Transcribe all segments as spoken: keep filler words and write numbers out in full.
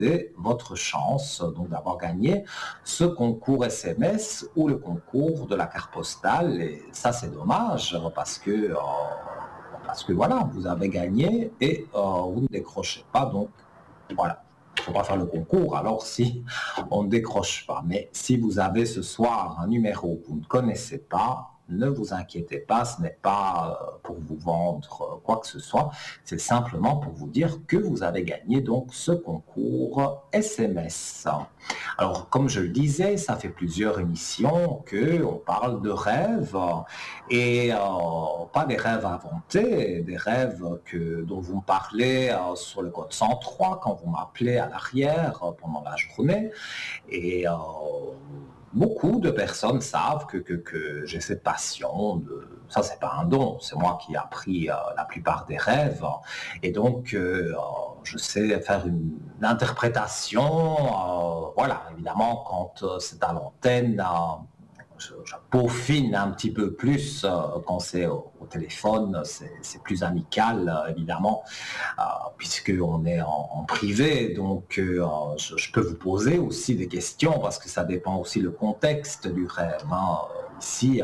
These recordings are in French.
c'est votre chance donc d'avoir gagné ce concours S M S ou le concours de la carte postale. Et ça, c'est dommage parce que, euh, parce que voilà, vous avez gagné et euh, vous ne décrochez pas. Donc, voilà. Il ne faut pas faire le concours, alors si on ne décroche pas. Mais si vous avez ce soir un numéro que vous ne connaissez pas, ne vous inquiétez pas, ce n'est pas pour vous vendre quoi que ce soit, c'est simplement pour vous dire que vous avez gagné donc ce concours S M S. Alors, comme je le disais, ça fait plusieurs émissions qu'on parle de rêves, et euh, pas des rêves inventés, des rêves que, dont vous me parlez euh, sur le code cent trois quand vous m'appelez à l'arrière euh, pendant la journée. Et euh, beaucoup de personnes savent que, que, que j'ai cette passion. De, ça, c'est pas un don, c'est moi qui ai appris euh, la plupart des rêves. Et donc, euh, je sais faire une, une interprétation. Euh, voilà, évidemment, quand euh, c'est à l'antenne, euh, je, je peaufine un petit peu plus euh, quand c'est au, au téléphone, c'est, c'est plus amical, euh, évidemment, euh, puisqu'on est en, en privé. Donc, euh, je, je peux vous poser aussi des questions, parce que ça dépend aussi le contexte du rêve. Hein. Ici, euh,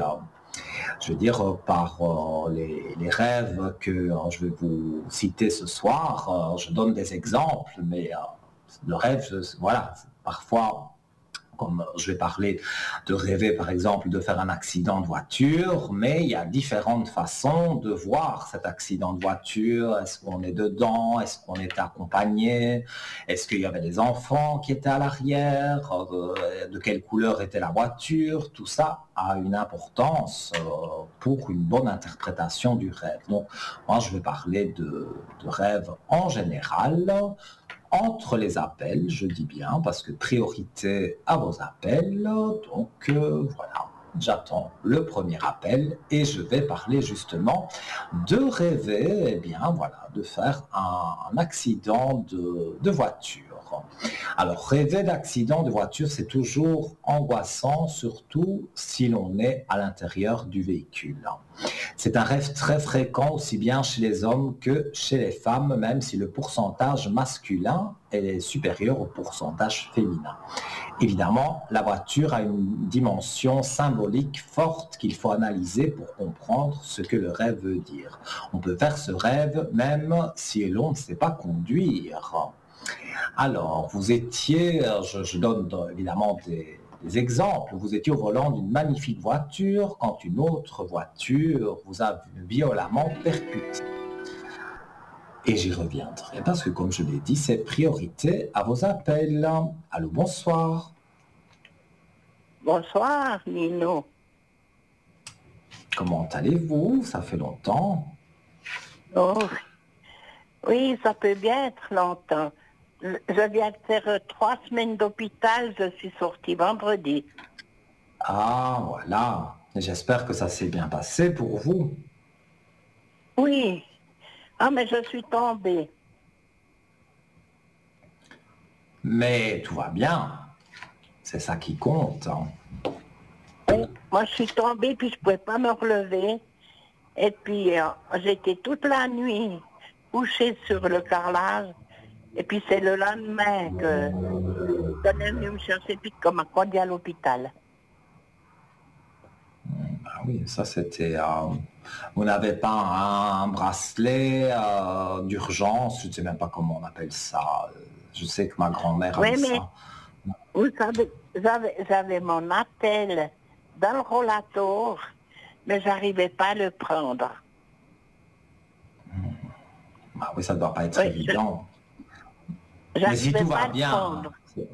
je veux dire, euh, par euh, les, les rêves que euh, je vais vous citer ce soir, euh, je donne des exemples, mais euh, le rêve, voilà, parfois... Comme je vais parler de rêver, par exemple, de faire un accident de voiture, mais il y a différentes façons de voir cet accident de voiture. Est-ce qu'on est dedans? Est-ce qu'on est accompagné? Est-ce qu'il y avait des enfants qui étaient à l'arrière? De quelle couleur était la voiture? Tout ça a une importance pour une bonne interprétation du rêve. Donc, moi, je vais parler de, de rêve en général. Entre les appels, je dis bien, parce que priorité à vos appels. Donc euh, voilà, j'attends le premier appel et je vais parler justement de rêver, eh bien voilà, de faire un, un accident de, de voiture. Alors rêver d'accident de voiture, c'est toujours angoissant, surtout si l'on est à l'intérieur du véhicule. C'est un rêve très fréquent aussi bien chez les hommes que chez les femmes, même si le pourcentage masculin est supérieur au pourcentage féminin. Évidemment, la voiture a une dimension symbolique forte qu'il faut analyser pour comprendre ce que le rêve veut dire. On peut faire ce rêve même si l'on ne sait pas conduire. Alors, vous étiez, je, je donne évidemment des... des exemples. Vous étiez au volant d'une magnifique voiture quand une autre voiture vous a violemment percuté. Et j'y reviendrai parce que, comme je l'ai dit, c'est priorité à vos appels. Allô, bonsoir. Bonsoir, Nino. Comment allez-vous? Ça fait longtemps. Oh, oui, ça peut bien être longtemps. Je viens de faire trois semaines d'hôpital, je suis sortie vendredi. Ah, voilà. J'espère que ça s'est bien passé pour vous. Oui. Ah, mais je suis tombée. Mais tout va bien. C'est ça qui compte. Et moi, je suis tombée, puis je ne pouvais pas me relever. Et puis, euh, j'étais toute la nuit couchée sur le carrelage. Et puis, c'est le lendemain que on est venu me chercher, puis qu'on m'a conduit à l'hôpital. Ah oui, ça c'était... Euh, vous n'avez pas un, un bracelet euh, d'urgence, je ne sais même pas comment on appelle ça. Je sais que ma grand-mère Oui, avait mais ça. vous savez, j'avais, j'avais mon appel dans le rollator, mais j'arrivais pas à le prendre. Ah oui, ça ne doit pas être Oui, évident. je, Mais si j'arrivais tout pas va à le bien... prendre.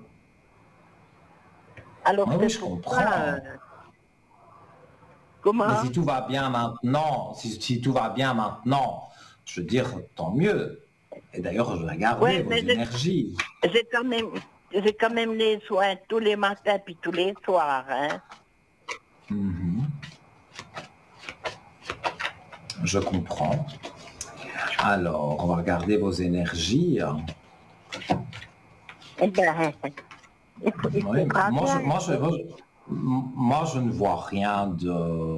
Alors Oui, oui, c'est je pour comprends. ça... euh, Comment? Mais si tout va bien maintenant, si, si tout va bien maintenant, je veux dire, tant mieux. Et d'ailleurs, je vais regarder Oui, vos mais j'ai, énergies. j'ai quand même, j'ai quand même les soins tous les matins puis tous les soirs, hein. Mm-hmm. Je comprends. Alors, on va regarder vos énergies. Eh ben, il faut, il Oui, faudra moi, je, bien. moi, je, moi, je ne vois rien de...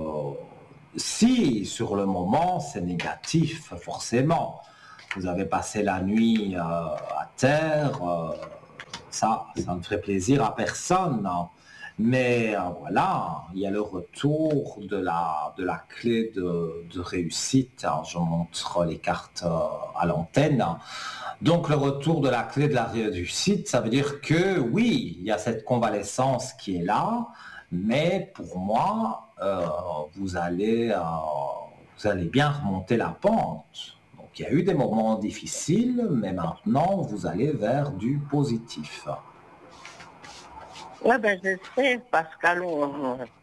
Si, sur le moment, c'est négatif, forcément. Vous avez passé la nuit euh, à terre, euh, ça, ça ne ferait plaisir à personne. Mais euh, voilà, il y a le retour de la, de la clé de, de réussite. Alors, je montre les cartes euh, à l'antenne. Donc le retour de la clé de la réussite, ça veut dire que oui, il y a cette convalescence qui est là, mais pour moi, euh, vous allez, euh, vous allez bien remonter la pente. Donc il y a eu des moments difficiles, mais maintenant vous allez vers du positif. Ouais, ben je sais, parce qu'alors, euh,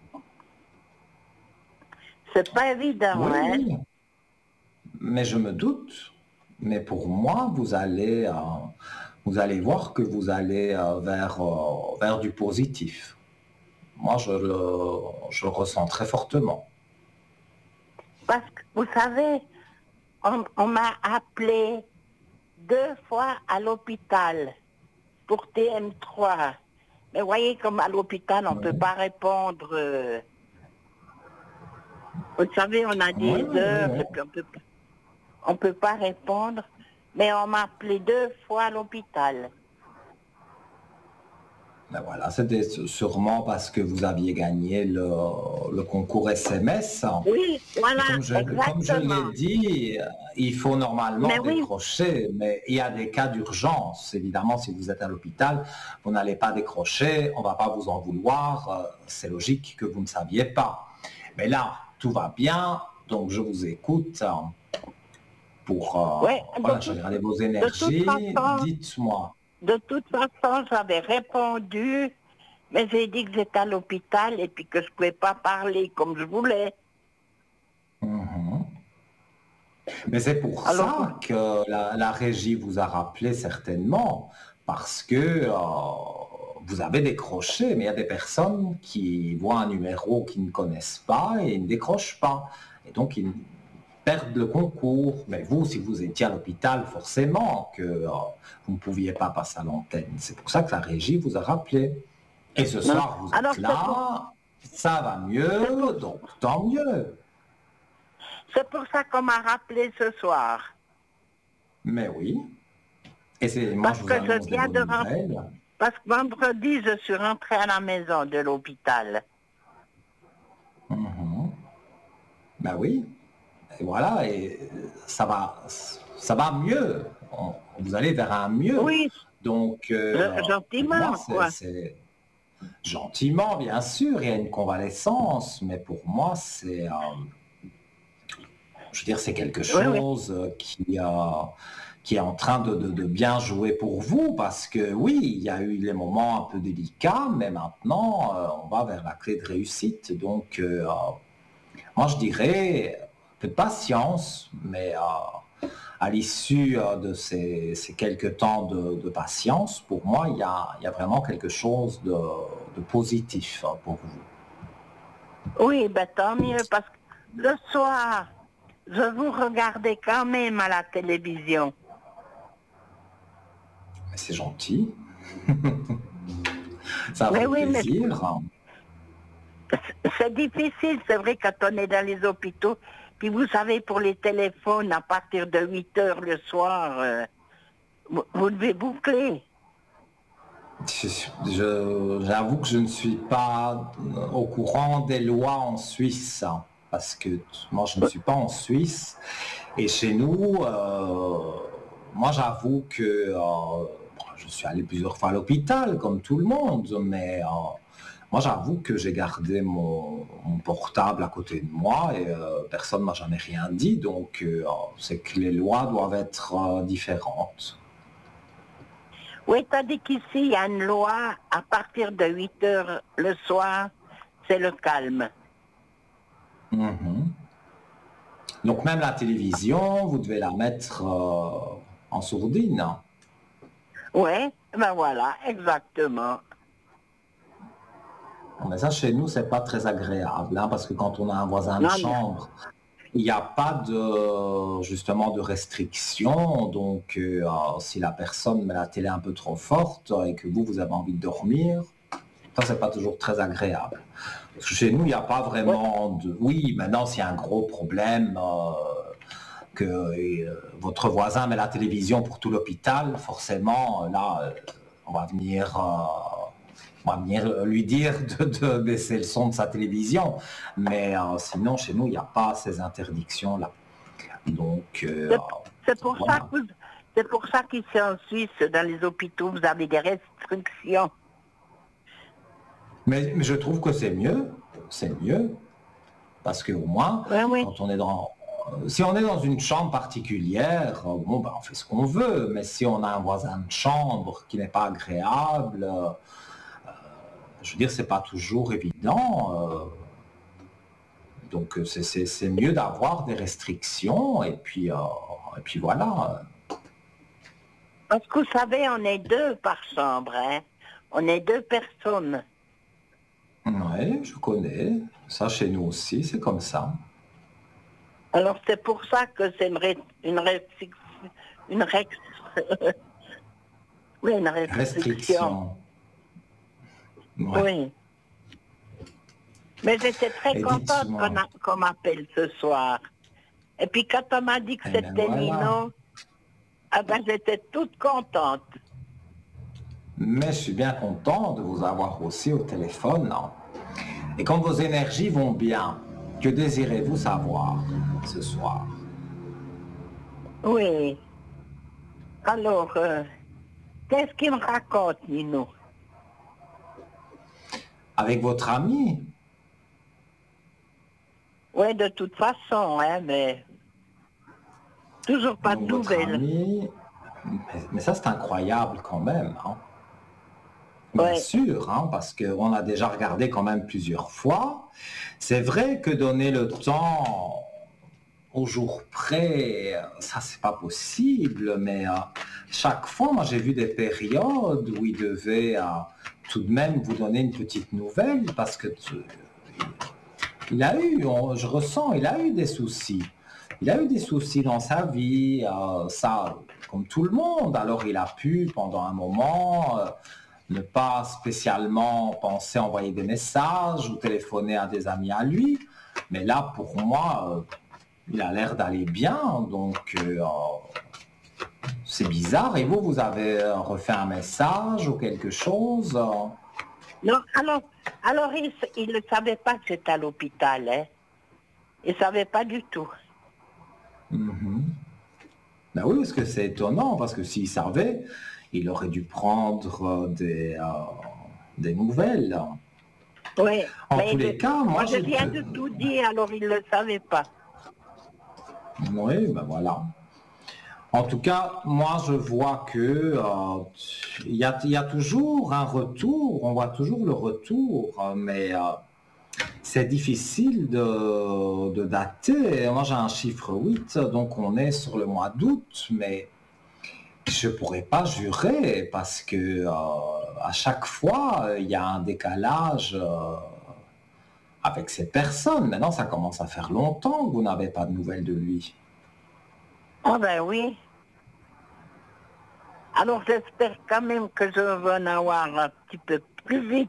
c'est pas évident, Oui, hein. oui, mais je me doute. Mais pour moi, vous allez, euh, vous allez voir que vous allez euh, vers, euh, vers du positif. Moi, je le, je le ressens très fortement. Parce que, vous savez, on, on m'a appelé deux fois à l'hôpital pour T M trois. Mais voyez, comme à l'hôpital, on ne peut Oui, pas répondre. euh, vous savez, on a oui, des oui, oui, heures oui. et puis on peut, pas- on peut pas répondre. Mais on m'a appelé deux fois à l'hôpital. Ben voilà, c'était sûrement parce que vous aviez gagné le, le concours S M S. Oui, Et voilà, comme je, comme je l'ai exactement. dit, il faut normalement Mais oui, décrocher, mais il y a des cas d'urgence. Évidemment, si vous êtes à l'hôpital, vous n'allez pas décrocher, on ne va pas vous en vouloir. euh, C'est logique que vous ne saviez pas. Mais là, tout va bien, donc je vous écoute euh, pour ouais, euh, de voilà, toute, générer vos de toute énergies. façon, Dites-moi. de toute façon, j'avais répondu, mais j'ai dit que j'étais à l'hôpital et puis que je ne pouvais pas parler comme je voulais. Mhm. Mais c'est pour Alors, ça que la, la régie vous a rappelé certainement, parce que euh, vous avez décroché, mais il y a des personnes qui voient un numéro qu'ils ne connaissent pas et ils ne décrochent pas. Et donc ils perdent le concours. Mais vous, si vous étiez à l'hôpital, forcément que euh, vous ne pouviez pas passer à l'antenne. C'est pour ça que la régie vous a rappelé. Et ce non. soir, vous Alors êtes c'est pour, là, ça va c'est pour, mieux, donc tant mieux. c'est pour ça qu'on m'a rappelé ce soir. Mais oui. Et c'est, moi, Parce je vous que je annonce des viens de bonnes rentrer, nouvelles. parce que vendredi, je suis rentrée à la maison de l'hôpital. Mhm. Ben oui, et voilà, et ça va, ça va mieux. On- vous allez vers un mieux. Oui, Donc, euh, je- pour moi, gentiment, c'est, quoi. c'est gentiment, bien sûr, il y a une convalescence, mais pour moi, c'est, euh, je veux dire, c'est quelque Oui, oui. chose qui, euh, qui est en train de, de- de bien jouer pour vous, parce que oui, il y a eu les moments un peu délicats, mais maintenant, euh, on va vers la clé de réussite. Donc, euh, moi, je dirais un peu de patience, mais euh, à l'issue euh, de ces, ces quelques temps de, de patience, pour moi, il y a, il y a vraiment quelque chose de, de positif euh, pour vous. Oui, ben tant mieux, parce que le soir, je vous regardais quand même à la télévision. Mais c'est gentil, ça Mais fait oui, mais plaisir. c'est difficile, c'est vrai, quand on est dans les hôpitaux. Puis vous savez, pour les téléphones, à partir de huit heures le soir, euh, vous, vous devez boucler. Je- je- J'avoue que je ne suis pas au courant des lois en Suisse, hein, parce que t- moi je ne suis pas en Suisse. Et chez nous, euh, moi j'avoue que euh, bon, je suis allé plusieurs fois à l'hôpital, comme tout le monde, mais euh, moi j'avoue que j'ai gardé mon, mon portable à côté de moi et euh, personne ne m'a jamais rien dit. Donc euh, c'est que les lois doivent être euh, différentes. Oui, tandis qu'ici, il y a une loi, à partir de huit heures le soir, c'est le calme. Mhm. Donc même la télévision, vous devez la mettre euh, en sourdine. Oui, ben voilà, exactement. Mais ça, chez nous, c'est pas très agréable, hein, parce que quand on a un voisin de Non, mais, chambre, il n'y a pas de justement de restriction. Donc, euh, si la personne met la télé un peu trop forte et que vous, vous avez envie de dormir, ça, c'est pas toujours très agréable. Parce que chez nous, il n'y a pas ouais, vraiment de. Oui, maintenant, s'il y a un gros problème, euh, que euh, votre voisin met la télévision pour tout l'hôpital, forcément, là, euh, on va venir, euh, on va venir lui dire de, de baisser le son de sa télévision. Mais euh, sinon, chez nous, il n'y a pas ces interdictions-là. Donc, euh, C'est c'est pour ça voilà. que vous- c'est pour ça qu'ici en Suisse, dans les hôpitaux, vous avez des restrictions. Mais, mais je trouve que c'est mieux. C'est mieux. Parce qu'au moins, Oui, oui. quand on est dans... Si on est dans une chambre particulière, euh, bon, ben, on fait ce qu'on veut. Mais si on a un voisin de chambre qui n'est pas agréable, euh, je veux dire, c'est pas toujours évident. euh, donc, euh, c'est c'est- c'est mieux d'avoir des restrictions. Et puis, euh, et puis voilà. Parce que vous savez, on est deux par chambre, hein. On est deux personnes. Oui, je connais. Ça, chez nous aussi, c'est comme ça. Alors c'est pour ça que c'est une, ré- une restriction. Une rex- oui, une restriction. Restrictions. Ouais. Oui. Mais j'étais très Et contente qu'on dites-moi. a- qu'on m'appelle ce soir. Et puis quand on m'a dit que Eh bien c'était voilà. Nino, ah ben, j'étais toute contente. Mais je suis bien content de vous avoir aussi au téléphone. Hein. Et quand vos énergies vont bien, que désirez-vous savoir ce soir? Oui. Alors, euh, qu'est-ce qu'il me raconte, Nino? Avec votre ami? Oui, de toute façon, hein, mais toujours pas de Donc votre nouvelles. ami... Mais, mais ça, c'est incroyable quand même. Hein. Bien Oui. sûr, hein, parce qu'on a déjà regardé quand même plusieurs fois. C'est vrai que donner le temps au jour près, ça c'est pas possible, mais euh, chaque fois, moi j'ai vu des périodes où il devait euh, tout de même vous donner une petite nouvelle parce que tu- il a eu, on- je ressens, il a eu des soucis. Il a eu des soucis dans sa vie, euh, ça comme tout le monde. Alors il a pu pendant un moment euh, ne pas spécialement penser envoyer des messages ou téléphoner à des amis à lui. Mais là, pour moi, euh, il a l'air d'aller bien, donc euh, c'est bizarre. Et vous, vous avez euh, refait un message ou quelque chose? euh Non, alors, alors il ne savait pas que j'étais à l'hôpital, hein. Il ne savait pas du tout. Mhm. Ben oui, parce que c'est étonnant, parce que s'il savait, il aurait dû prendre euh, des, euh, des nouvelles. Oui, En mais tous les il- cas, moi moi, je je viens peux... de tout dire, alors il ne le savait pas. Oui, ben voilà. En tout cas, moi, je vois que euh, il y a, il y a toujours un retour, on voit toujours le retour, euh, mais euh, c'est difficile de, de dater. Moi, j'ai un chiffre huit, donc on est sur le mois d'août, mais je pourrais pas jurer parce que euh, à chaque fois, il y a un décalage euh, avec cette personne. Maintenant, ça commence à faire longtemps que vous n'avez pas de nouvelles de lui. Ah ben oui. Alors j'espère quand même que je vais en avoir un petit peu plus vite.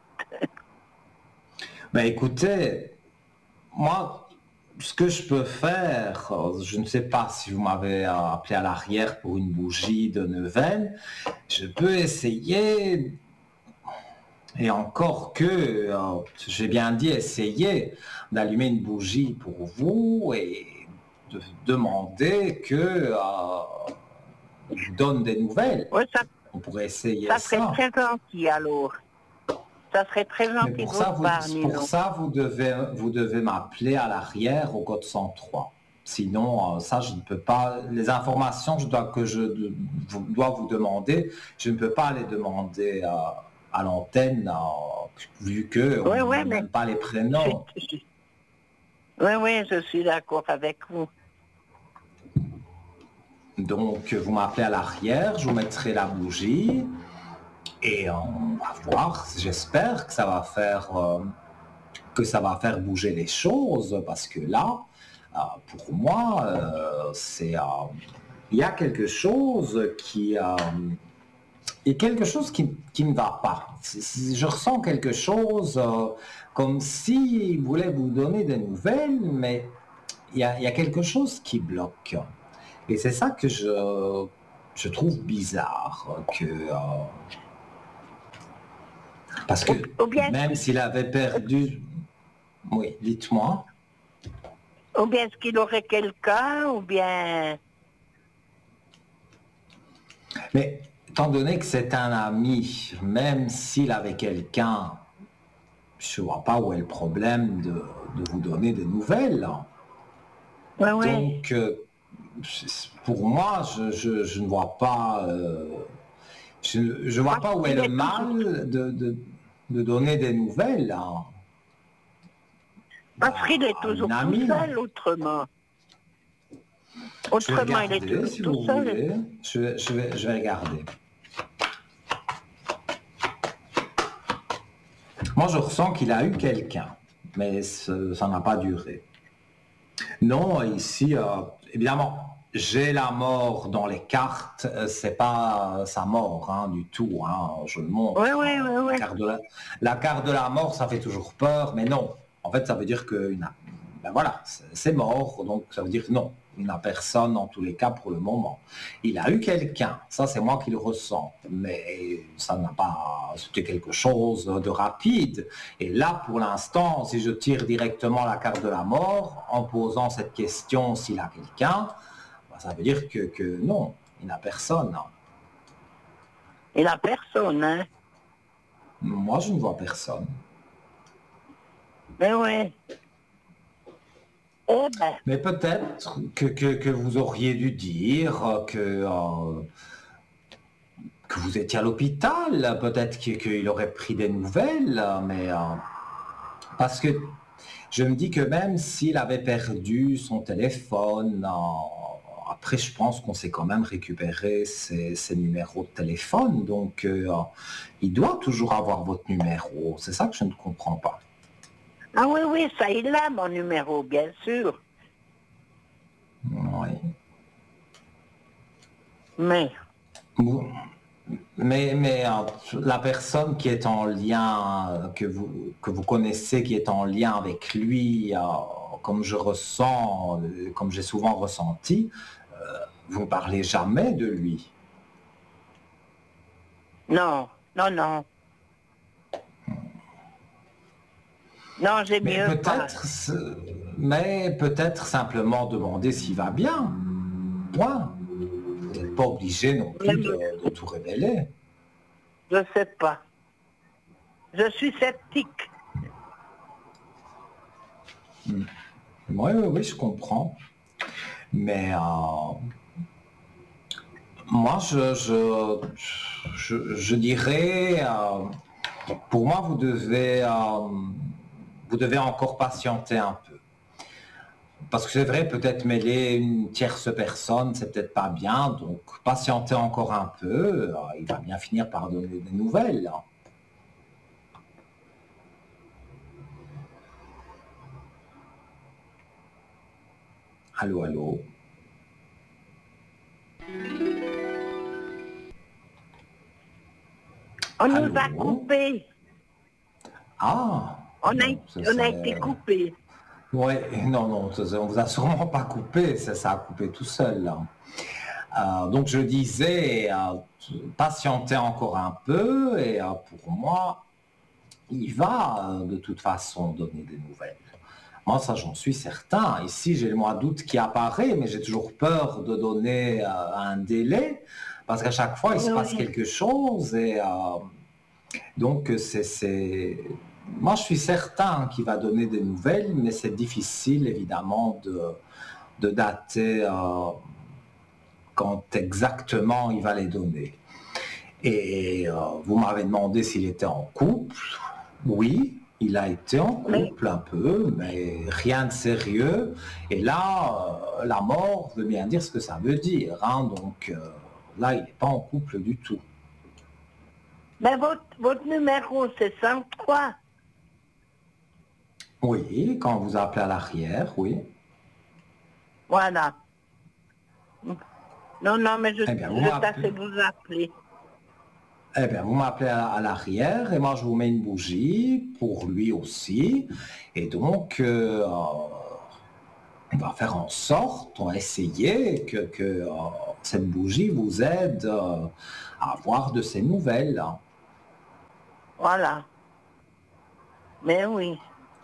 Ben écoutez, moi, ce que je peux faire, euh, je ne sais pas si vous m'avez euh, appelé à l'arrière pour une bougie de neuvaine, je peux essayer, et encore que, euh, j'ai bien dit essayer, d'allumer une bougie pour vous et de demander que euh, il vous donne des nouvelles. Oui, ça, On pourrait essayer ça serait ça. très gentil alors. Ça serait très Mais gentil de pour ça, votre vous, part, pour Nino. ça, vous devez, vous devez m'appeler à l'arrière au code cent trois. Sinon, euh, ça, je ne peux pas. Les informations que je dois, que je de- vous, dois vous demander, je ne peux pas les demander euh, à l'antenne, euh, vu que Oui, on oui, n'a mais même pas les je suis, prénoms. je- oui, oui, je suis d'accord avec vous. Donc, vous m'appelez à l'arrière, je vous mettrai la bougie et on va voir. J'espère que ça va faire. euh, que ça va faire bouger les choses parce que là, euh, pour moi, euh, c'est, euh, il y a quelque chose qui, euh, et quelque chose qui, qui ne va pas. C'est- c'est- Je ressens quelque chose euh, comme s'il voulait vous donner des nouvelles, mais il y a, il y a quelque chose qui bloque. Et c'est ça que je, je trouve bizarre, que, euh, Parce Ou, que ou bien, même s'il avait perdu... Oui, dites-moi. ou bien est-ce qu'il aurait quelqu'un, ou bien... Mais étant donné que c'est un ami, même s'il avait quelqu'un, je ne vois pas où est le problème de, de vous donner des nouvelles. Oui, oui. Donc, euh, pour moi, je, je- je ne vois pas, euh, je ne vois Parce pas où est qu'il le est toujours... mal de, de- de donner des nouvelles à, Parce qu'il est à une toujours tout amie. seul, autrement. Je vais Autrement, il est regarder toujours si tout vous seul. voulez. Je vais, je vais, je vais regarder. Moi, je ressens qu'il a eu quelqu'un, mais ce- ça n'a pas duré. Non, ici, euh, évidemment, j'ai la mort dans les cartes. euh, C'est pas euh, sa mort hein, du tout. Hein, je le Oui, montre. oui, Hein. oui, La oui. carte de la, la carte de la mort, ça fait toujours peur, mais non. En fait, ça veut dire que une- ben voilà, c'est c'est mort, donc ça veut dire que non. Il n'a personne en tous les cas pour le moment. Il a eu quelqu'un, ça c'est moi qui le ressens, mais ça n'a pas, c'était quelque chose de rapide. Et là, pour l'instant, si je tire directement la carte de la mort, en posant cette question s'il a quelqu'un, ben, ça veut dire que, que non, il n'a personne. Il a personne, hein. Moi, je ne vois personne. Mais oui. Eh ben, Mais peut-être que, que, que vous auriez dû dire que, euh, que vous étiez à l'hôpital, peut-être qu'il qu'il aurait pris des nouvelles, mais euh, parce que je me dis que même s'il avait perdu son téléphone, euh, après je pense qu'on sait quand même récupérer ses, ses numéros de téléphone, donc euh, il doit toujours avoir votre numéro. C'est ça que je ne comprends pas. ah oui, oui, ça, il a mon numéro, bien sûr. Oui. Mais, Bon. Mais, mais euh, la personne qui est en lien, euh, que vous, que vous connaissez, qui est en lien avec lui, euh, comme je ressens, euh, comme j'ai souvent ressenti, vous ne parlez jamais de lui. non, non, non. Non, j'ai Mais mieux pas. peut-être, ce- mais peut-être simplement demander s'il va bien. Point. Vous n'êtes pas obligé non plus Même, de, de tout révéler. je sais pas. Je suis sceptique. Oui, oui, oui, je comprends. Mais euh, moi, je, je, je, je dirais, euh, pour moi, vous devez, euh, vous devez encore patienter un peu. Parce que c'est vrai, peut-être mêler une tierce personne, c'est peut-être pas bien. Donc, patienter encore un peu, euh, il va bien finir par donner des nouvelles. Allô, allô. On nous a Allô. coupés. Ah, On a, bon, ça, on a c'est... été coupés. Oui, non, non, ça, ça, on vous a sûrement pas coupé, ça, ça a coupé tout seul. Là. Euh, donc je disais, euh, patienter encore un peu, et euh, pour moi, il va euh, de toute façon donner des nouvelles. Moi, ça, j'en suis certain. Ici, j'ai le mois d'août qui apparaît, mais j'ai toujours peur de donner euh, un délai, parce qu'à chaque fois, il se Oui, passe oui. quelque chose, et euh, donc c'est... c'est... Moi, je suis certain qu'il va donner des nouvelles, mais c'est difficile, évidemment, de, de dater euh, quand exactement il va les donner. Et euh, vous m'avez demandé s'il était en couple. Oui, il a été en Mais, couple un peu, mais rien de sérieux. Et là, euh, la mort veut bien dire ce que ça veut dire. Hein, donc euh, là, il n'est pas en couple du tout. mais votre, votre numéro, c'est cent trois. Oui, quand vous appelez à l'arrière, oui. Voilà. Non, non, mais je, Eh bien, vous je m'appelez, tâchais de vous appeler. eh bien, vous m'appelez à, à l'arrière et moi, je vous mets une bougie pour lui aussi. Et donc, euh, on va faire en sorte, on va essayer que, que euh, cette bougie vous aide euh, à avoir de ces nouvelles. Voilà. Mais oui.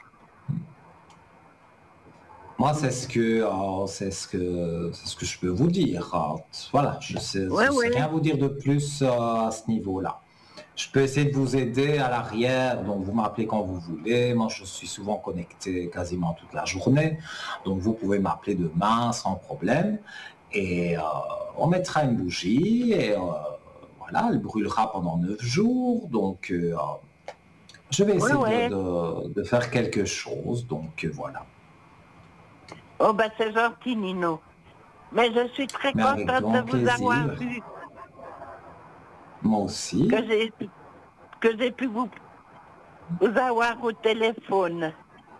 Moi, c'est ce que, euh, c'est ce que, c'est ce que je peux vous dire. Euh, Voilà, je sais, Oui, je sais oui. rien vous dire de plus euh, à ce niveau-là. Je peux essayer de vous aider à l'arrière, donc vous m'appelez quand vous voulez. Moi, je suis souvent connecté quasiment toute la journée, donc vous pouvez m'appeler demain sans problème. Et euh, on mettra une bougie et euh, voilà, elle brûlera pendant neuf jours. Donc, euh, je vais Oui, essayer de, oui. de- de faire quelque chose. Donc, euh, voilà. Oh, ben c'est gentil, Nino. Mais je suis très Mais avec contente de grand vous avoir plaisir. vu, Moi que aussi. j'ai que j'ai pu vous, vous avoir au téléphone.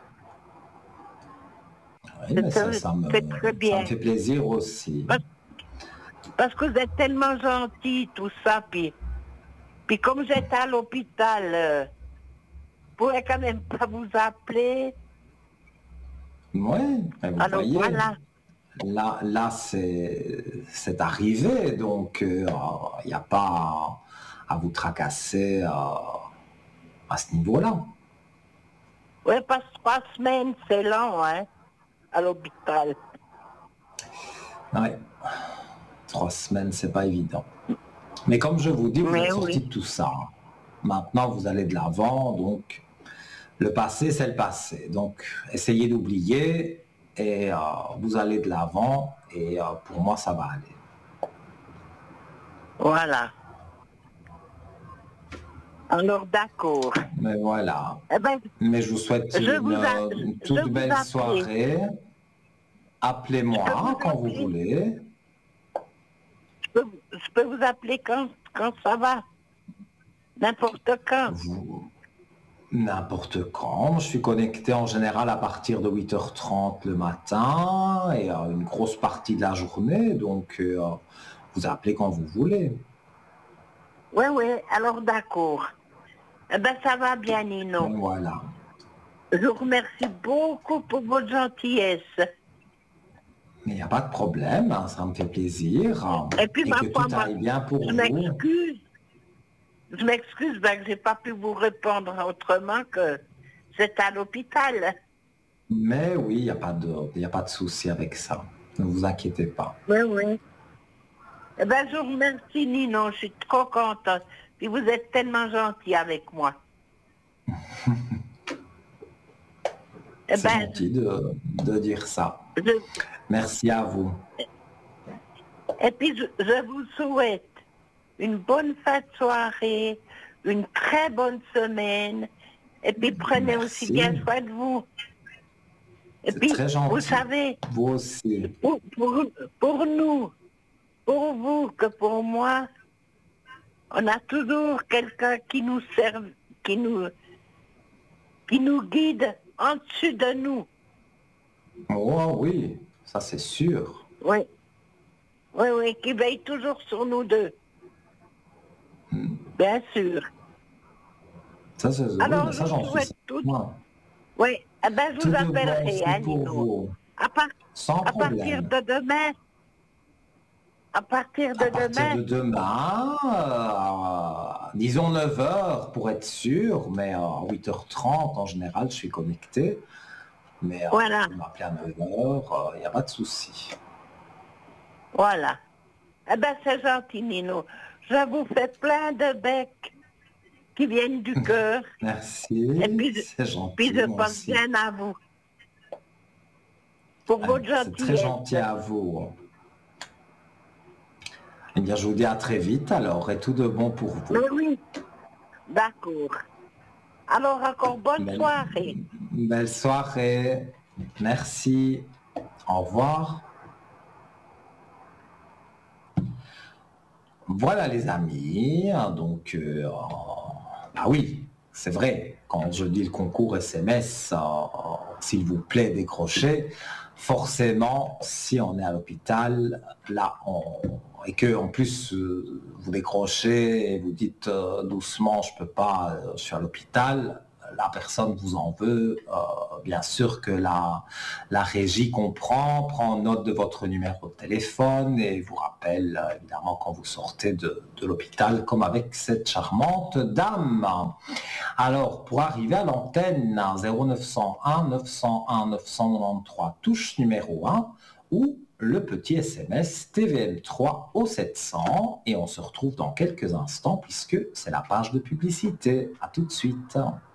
Oui, mais C'est ça, ça me, c'est très ça me bien. fait plaisir aussi. Parce, parce que vous êtes tellement gentil, tout ça. Puis, puis comme j'étais à l'hôpital, euh, je pourrais quand même pas vous appeler. Oui, mais vous Alors voyez, voilà. là, là c'est, c'est arrivé, donc il n'y a pas à, à vous tracasser euh, à ce niveau-là. Oui, parce que trois semaines, c'est long, hein, à l'hôpital. Ouais, trois semaines, c'est pas évident. Mais comme je vous dis, vous êtes Mais sorti oui. de tout ça. Maintenant, vous allez de l'avant, donc le passé, c'est le passé. Donc, essayez d'oublier et euh, vous allez de l'avant et euh, pour moi, ça va aller. Voilà. Alors d'accord. Mais voilà. Eh ben, Mais je vous souhaite je une, vous a, euh, une je toute vous belle appelais. soirée. Je peux vous Appelez-moi quand vous appeler. voulez. Je peux, je peux vous appeler quand, quand ça va. N'importe quand. Vous, n'importe quand. Je suis connecté en général à partir de huit heures trente le matin et euh, une grosse partie de la journée. Donc, euh, vous appelez quand vous voulez. Oui, oui, alors d'accord. Eh ben, ça va bien, Nino. Mais voilà. Je vous remercie beaucoup pour votre gentillesse. Mais il n'y a pas de problème, hein, ça me fait plaisir. hein, Et puis, Et que ma foi, tout moi, aille bien pour je vous. m'excuse. Je m'excuse ben, que j'ai pas pu vous répondre autrement que c'est à l'hôpital. Mais oui, il n'y a pas de, il y a pas de souci avec ça. Ne vous inquiétez pas. Oui, oui. Eh ben, je vous remercie, Nino. Je suis trop contente. Puis vous êtes tellement gentil avec moi. Eh C'est ben, gentil de, de dire ça. je- Merci à vous. et puis je, je vous souhaite une bonne fin de soirée, une très bonne semaine. Et puis prenez aussi Merci. bien soin de vous. Et C'est puis, très vous gentil. savez, Vous aussi. pour, pour, pour nous, pour vous que pour moi, on a toujours quelqu'un qui nous sert, qui nous, qui nous guide en dessus de nous. Oh oui, ça c'est sûr. Oui, oui, oui, qui veille toujours sur nous deux. Bien sûr. Ça, c'est, oui, Alors, mais je ça vous j'en suis souhaite tout. certain. Oui, eh ben, je Tout vous de bon appellerai, aussi hein, pour Nino. vous. À, par- Sans à partir problème. de demain, à partir de À partir demain, de demain, euh, disons neuf heures pour être sûr, mais à huit heures trente en général, je suis connecté. Mais euh, voilà, vous pouvez m'appeler à neuf heures, il n'y a pas de souci. voilà. Eh ben, c'est gentil, Nino. Je vous fais plein de becs qui viennent du cœur. Merci, Et puis, je- c'est puis gentil, je moi pense aussi. bien à vous. Pour Ouais, votre c'est très gentillesse. gentil à vous. Eh bien, je vous dis à très vite alors et tout de bon pour vous. Mais oui, d'accord. Alors, encore bonne Belle, soirée. belle soirée. Merci. Au revoir. Voilà les amis. Donc, euh, ah oui, c'est vrai. Quand je dis le concours S M S, euh, s'il vous plaît, décrochez. Forcément, si on est à l'hôpital, là, on, et que en plus euh, vous décrochez et vous dites euh, doucement, je peux pas, euh, je suis à l'hôpital. La personne vous en veut. Euh, bien sûr que la, la régie comprend, prend note de votre numéro de téléphone et vous rappelle euh, évidemment quand vous sortez de, de l'hôpital, comme avec cette charmante dame. Alors, pour arriver à l'antenne à zéro neuf cent un neuf cent un neuf cent quatre-vingt-treize, touche numéro un, ou le petit S M S T V M trois au sept cents, et on se retrouve dans quelques instants puisque c'est la page de publicité. À tout de suite.